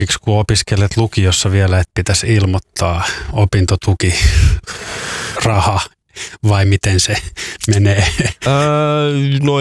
kun opiskelet lukiossa vielä, että pitäisi ilmoittaa opintotuki raha vai miten se menee? No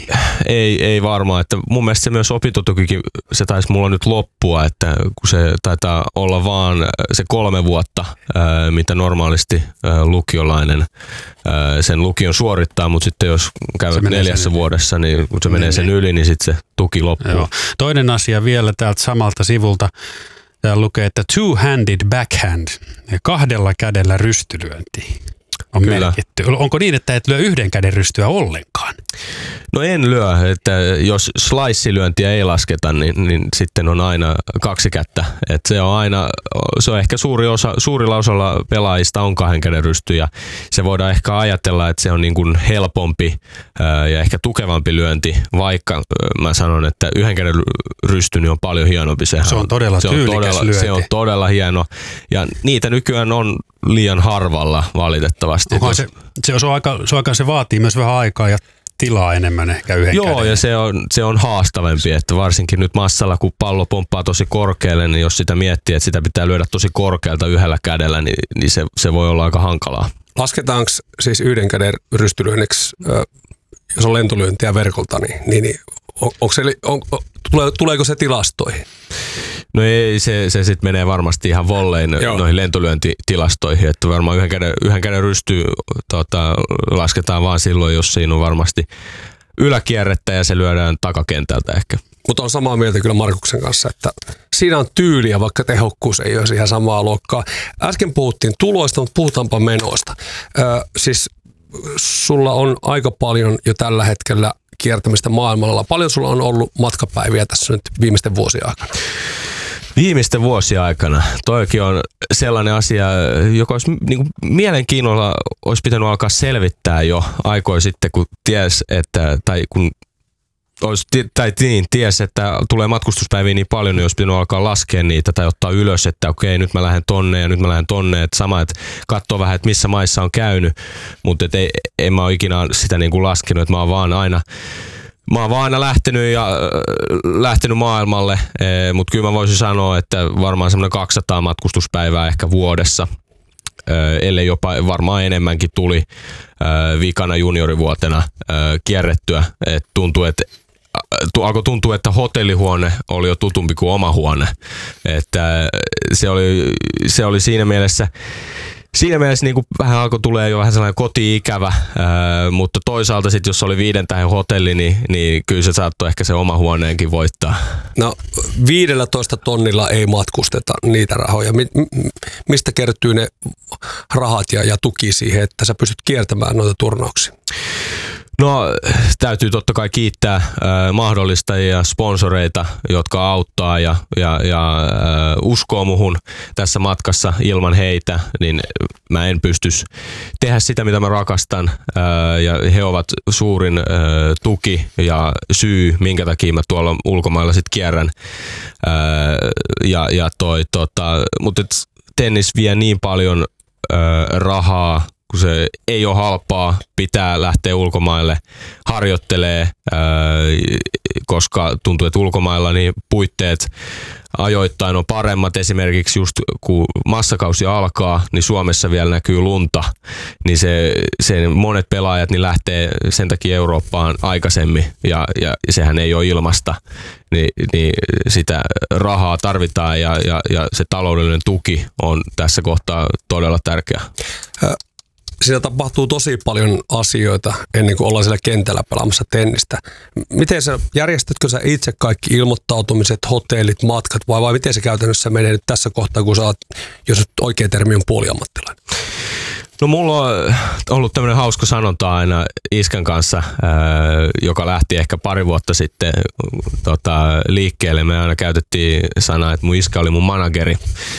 ei varmaan. Että mun mielestä se myös opintotukikin, se taisi mulla nyt loppua, että kun se taitaa olla vaan se 3 vuotta, mitä normaalisti lukiolainen sen lukion suorittaa, mutta sitten jos käyvät 4 vuodessa, niin kun se menee sen yli, niin sitten se tuki loppuu. Joo. Toinen asia vielä täältä samalta sivulta. Täällä lukee, että two-handed backhand, 2 kädellä rystylyönti on merkitty. Onko niin, että et lyö 1 käden rystyä ollenkaan? No en lyö, että jos slice-lyöntiä ei lasketa, niin sitten on aina 2 kättä. Että se on ehkä suurilla osalla pelaajista on 2 käden rysty ja se voidaan ehkä ajatella, että se on niin kuin helpompi ja ehkä tukevampi lyönti, vaikka mä sanon, että 1 käden rysty niin on paljon hienompi. Se on todella tyylikäs lyönti. Se on todella hieno ja niitä nykyään on liian harvalla valitettavasti. Se vaatii myös vähän aikaa ja tilaa enemmän ehkä 1 käden. Joo, ja se on haastavampi, että varsinkin nyt massalla, kun pallo pomppaa tosi korkealle, niin jos sitä miettii, että sitä pitää lyödä tosi korkealta 1 kädellä, niin se voi olla aika hankalaa. Lasketaanko siis 1 käden rystylyönniksi, jos on lentolyöntiä verkolta, niin tuleeko se tilastoihin? No ei, se sitten menee varmasti ihan vollein noihin lentolyöntitilastoihin, että varmaan 1 käden rysty lasketaan vaan silloin, jos siinä on varmasti yläkierrettä ja se lyödään takakentältä ehkä. Mutta on samaa mieltä kyllä Markuksen kanssa, että siinä on tyyliä, vaikka tehokkuus ei ole ihan samaa luokkaa. Äsken puhuttiin tuloista, mutta puhutaanpa menoista. Siis sulla on aika paljon jo tällä hetkellä kiertämistä maailmalla. Paljon sulla on ollut matkapäiviä tässä nyt viimeisten vuosien aikana? Viimeisten vuosien aikana. Toikin on sellainen asia, joka olisi niin kuin mielenkiinnolla olisi pitänyt alkaa selvittää jo aikoja sitten, kun ties, että ties, että tulee matkustuspäiviä niin paljon, niin olisi pitänyt alkaa laskea niitä tai ottaa ylös, että okei, nyt mä lähden tonne ja nyt mä lähden tonne. Että sama, että katsoo vähän, että missä maissa on käynyt, mutta en mä ole ikinä sitä niin kuin laskenut, että mä oon vaan aina lähtenyt maailmalle, mutta kyllä mä voisin sanoa, että varmaan semmoinen 200 matkustuspäivää ehkä vuodessa, ellei jopa varmaan enemmänkin tuli vikana juniorivuotena kierrettyä. Alkoi tuntua, että hotellihuone oli jo tutumpi kuin oma huone. Että se oli siinä mielessä niin kuin vähän alkoi tulee jo vähän sellainen koti-ikävä, mutta toisaalta sitten jos oli 5 tähden hotelli, niin kyllä se saattoi ehkä se oma huoneenkin voittaa. No 15 tonnilla ei matkusteta niitä rahoja. Mistä kertyy ne rahat ja tuki siihen, että sä pystyt kiertämään noita turnauksia? No täytyy totta kai kiittää mahdollistajia ja sponsoreita, jotka auttaa ja uskoo muhun tässä matkassa. Ilman heitä niin mä en pystyisi tehdä sitä, mitä mä rakastan, ja he ovat suurin tuki ja syy, minkä takia mä tuolla ulkomailla sit kierrän. Mutta tennis vie niin paljon rahaa, kun se ei ole halpaa, pitää lähteä ulkomaille, harjoittelee, koska tuntuu, että ulkomailla niin puitteet ajoittain on paremmat. Esimerkiksi just kun massakausi alkaa, niin Suomessa vielä näkyy lunta, niin se monet pelaajat niin lähtee sen takia Eurooppaan aikaisemmin ja sehän ei ole ilmasta, niin sitä rahaa tarvitaan ja se taloudellinen tuki on tässä kohtaa todella tärkeä. Siinä tapahtuu tosi paljon asioita ennen kuin ollaan siellä kentällä pelaamassa tennistä. Miten järjestätkö sä itse kaikki ilmoittautumiset, hotellit, matkat vai miten se käytännössä menee nyt tässä kohtaa, kun sä oot, jos nyt oikea termi on puoliammattilainen? No mulla on ollut tämmöinen hauska sanonta aina iskän kanssa, joka lähti ehkä 2 vuotta sitten liikkeelle. Me aina käytettiin sanaa, että mun iskä oli mun manageri.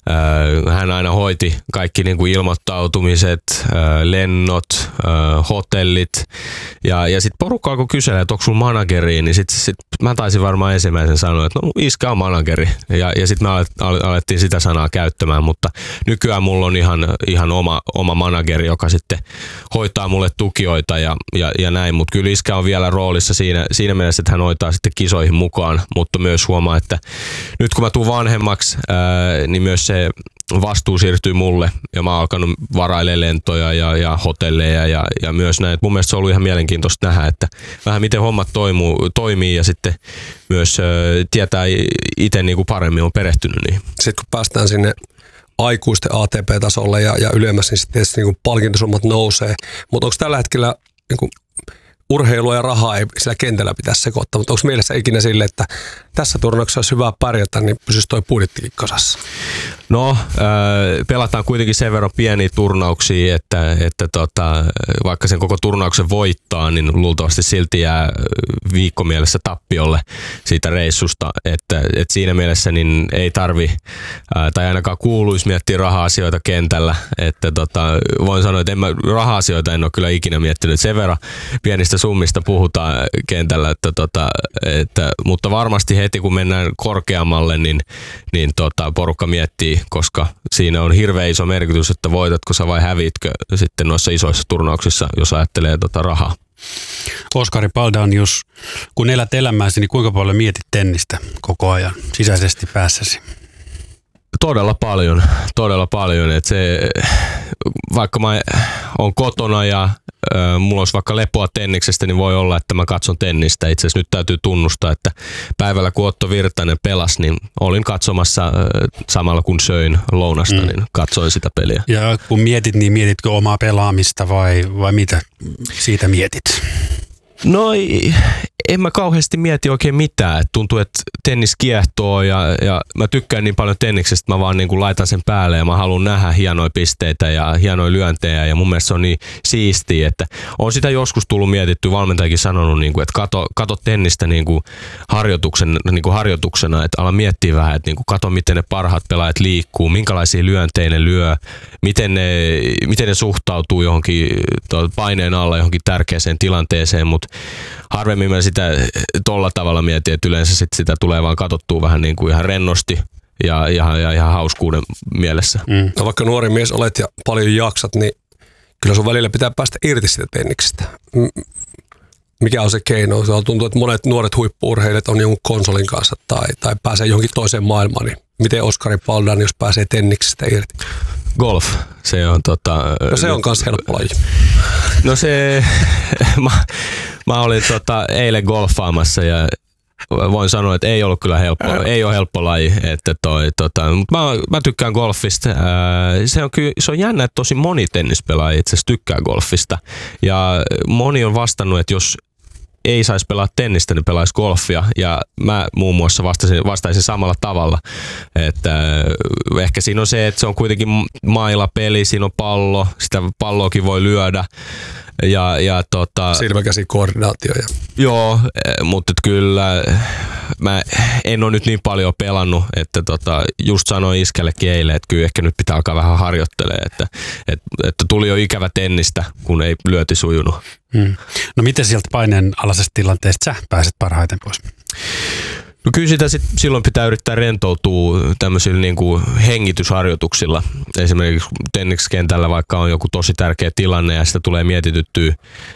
Hän aina hoiti kaikki niin kuin ilmoittautumiset, lennot, hotellit. Ja sitten porukka alkoi kysellä, että onko sulla manageri, niin sit mä taisin varmaan ensimmäisen sanoa, että no iskä on manageri. Ja sitten me alettiin sitä sanaa käyttämään, mutta nykyään mulla on ihan oma manageri, joka sitten hoitaa mulle tukijoita ja näin. Mutta kyllä iskä on vielä roolissa siinä mielessä, että hän hoitaa sitten kisoihin mukaan, mutta myös huomaa, että nyt kun mä tuun vanhemmaksi, niin myös se vastuu siirtyy mulle ja mä oon alkanut varailemaan lentoja ja hotelleja ja myös näin. Mun mielestä se on ollut ihan mielenkiintoista nähdä, että vähän miten hommat toimii ja sitten myös tietää itse niin kuin paremmin, on perehtynyt niihin. Sitten kun päästään sinne aikuisten ATP-tasolle ja ylemmässä, niin sitten niin palkintosummat nousee. Mutta onko tällä hetkellä niin urheilua ja rahaa ei sillä kentällä pitäisi sekoittaa, mutta onko mielessä ikinä sille, että tässä turnauksessa olisi hyvä pärjätä, niin pysyisi toi budjettikin kasassa? No, pelataan kuitenkin sen verran pieniä turnauksia, että vaikka sen koko turnauksen voittaa, niin luultavasti silti jää viikkomielessä tappiolle siitä reissusta. Että siinä mielessä niin ei tarvi, tai ainakaan kuuluisi miettiä raha-asioita kentällä. Että voin sanoa, että raha-asioita en ole kyllä ikinä miettinyt. Sen verran pienistä summista puhutaan kentällä, mutta varmasti heti kun mennään korkeammalle, niin porukka miettii, koska siinä on hirveän iso merkitys, että voitatko sä vai häviitkö sitten noissa isoissa turnauksissa, jos ajattelee rahaa. Oskari Baldanius, kun elät elämääsi, niin kuinka paljon mietit tennistä koko ajan sisäisesti päässäsi? Todella paljon. Että vaikka mä oon kotona ja mulla olisi vaikka lepoa tenniksestä, niin voi olla, että mä katson tennistä. Itse asiassa nyt täytyy tunnustaa, että päivällä kun Otto Virtanen pelasi, niin olin katsomassa samalla kun söin lounasta, niin katsoin sitä peliä. Ja kun mietit, niin mietitkö omaa pelaamista vai mitä siitä mietit? No en mä kauheasti mieti oikein mitään. Tuntuu, että tennis kiehtoo ja mä tykkään niin paljon tenniksestä, mä vaan niin kuin laitan sen päälle ja mä haluan nähdä hienoja pisteitä ja hienoja lyöntejä ja mun mielestä se on niin siistiä, että on sitä joskus tullut mietitty, valmentajakin sanonut, niin kuin, että kato tennistä niin kuin harjoituksena, että ala miettiä vähän, että niin kuin kato miten ne parhaat pelaajat liikkuu, minkälaisia lyöntejä ne lyö, miten ne suhtautuu johonkin paineen alla johonkin tärkeäseen tilanteeseen, mutta harvemmin mä sitä tolla tavalla mietin, että yleensä sitä tulee vaan katsottua vähän niin kuin ihan rennosti ja ihan hauskuuden mielessä. No vaikka nuori mies olet ja paljon jaksat, niin kyllä sun välillä pitää päästä irti siitä tenniksestä. Mikä on se keino? Se tuntuu, että monet nuoret huippu-urheilijat on jonkun konsolin kanssa tai pääsee johonkin toiseen maailmaan. Niin miten Oskari Baldan, jos pääsee tenniksestä irti? Golf. Se on No se on kans helppo laji. No se... Mä olin eilen golfaamassa ja voin sanoa, että ei ollut kyllä ei ole helppo laji, että mutta mä tykkään golfista. Se on jännä, että tosi moni tennispelaaja itse asiassa tykkää golfista ja moni on vastannut, että jos ei saisi pelaa tennistä, niin pelaisi golfia. Ja mä muun muassa vastaisin samalla tavalla. Että ehkä siinä on se, että se on kuitenkin mailapeli, siinä on pallo, sitä palloakin voi lyödä. Silmäkäsikoordinaatio. Joo, mutta kyllä mä en ole nyt niin paljon pelannut, että just sanoin iskellekin eilen, että kyllä ehkä nyt pitää alkaa vähän harjoittelemaan, että tuli jo ikävä tennistä, kun ei lyöti sujunut. No miten sieltä paineen alaisesta tilanteesta sä pääset parhaiten pois? No kyllä sitä silloin pitää yrittää rentoutua tämmöisillä niin kuin hengitysharjoituksilla. Esimerkiksi tenniskentällä vaikka on joku tosi tärkeä tilanne ja sitä tulee mietityttyä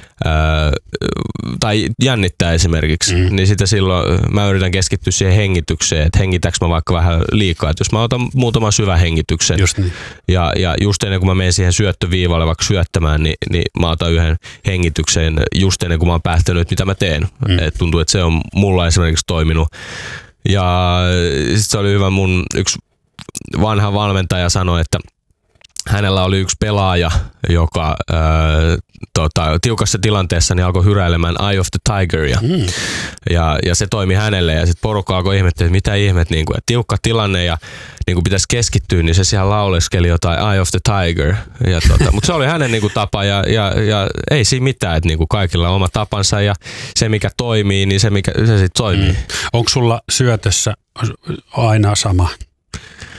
tai jännittää esimerkiksi, niin sitä silloin mä yritän keskittyä siihen hengitykseen, että hengitäänkö mä vaikka vähän liikaa. Että jos mä otan muutaman syvän hengityksen ja just ennen kuin mä menen siihen syöttöviivalle vaikka syöttämään, niin mä otan yhden hengityksen just ennen kuin mä oon päättänyt, mitä mä teen. Et tuntuu, että se on mulla esimerkiksi toiminut. Ja sit se oli hyvä, mun yksi vanha valmentaja sanoi, että hänellä oli yksi pelaaja, joka tiukassa tilanteessa niin alkoi hyräilemään Eye of the Tiger ja se toimi hänelle ja sitten porukka alkoi ihmetellä, että mitä ihmet, niin kuin, että tiukka tilanne ja niin kuin pitäisi keskittyä, niin se siellä lauleskeli jotain Eye of the Tiger. Mutta se oli hänen niin kuin tapa ja ei siinä mitään, että niin kuin kaikilla on oma tapansa ja se mikä toimii, niin se sitten toimii. Onko sulla syötössä aina sama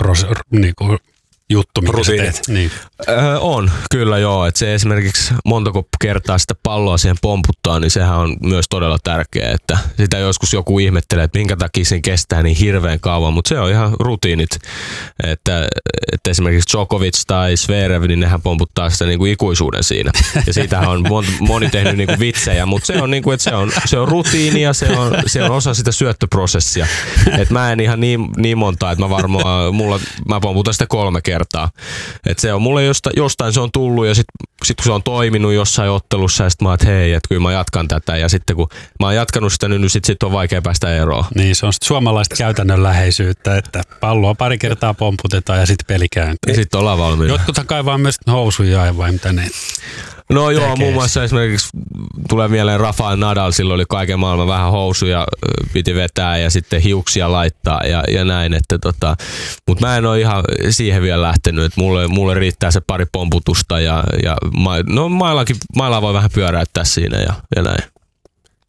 niinku juttu, mitä sä teet. Niin. On, kyllä joo. Että se esimerkiksi montako kertaa sitä palloa siihen pomputtaa, niin sehän on myös todella tärkeää. Että sitä joskus joku ihmettelee, että minkä takia sen kestää niin hirveän kauan, mutta se on ihan rutiinit. Että esimerkiksi Djokovic tai Zverev, niin nehän pomputtaa sitä niin kuin ikuisuuden siinä. Ja siitähän on moni tehnyt niin kuin vitsejä, mutta se on, niin kuin, että se on rutiini ja se on osa sitä syöttöprosessia. Että mä en ihan niin monta, että mä pomputan sitä 3 kertaa. Et se on mulle jostain se on tullut ja sit kun se on toiminut jossain ottelussa ja sit mä oon, että hei, että kyllä mä jatkan tätä ja sitten kun mä oon jatkanut sitä niin sit on vaikea päästä eroon. Niin, se on sitten suomalaista käytännönläheisyyttä, että palloa pari kertaa pomputetaan ja sitten peli käyntiin. Ja sitten ollaan valmiina. Jotkuthan kaivaa myös housuja vai mitä ne No joo, tekee. muun muassa esimerkiksi tulee mieleen Rafael Nadal, silloin oli kaiken maailman vähän housuja piti vetää ja sitten hiuksia laittaa ja näin, että mutta mä en ole ihan siihen vielä lähtenyt, että mulle riittää se pari pomputusta ja mailaa voi vähän pyöräyttää siinä ja näin.